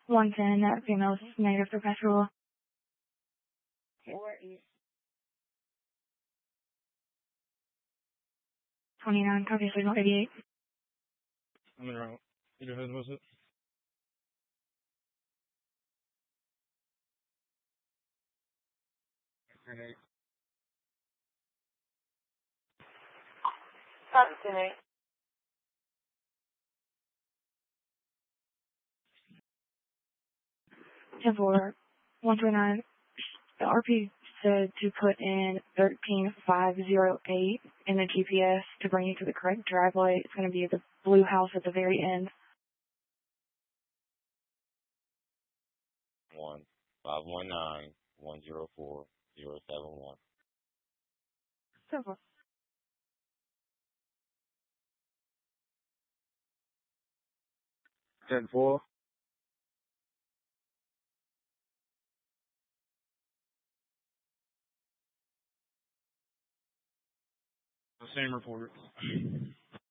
110, females negative for patrol. 29, copy, signal 88. I'm in route. Your hood was it? Grenade. Copy, 10-8. 10-4, 129. The RP said to put in 13508 in the GPS to bring you to the correct driveway. It's going to be the blue house at the very end. 1-519-104-071. 10-4. 10-4. The same report.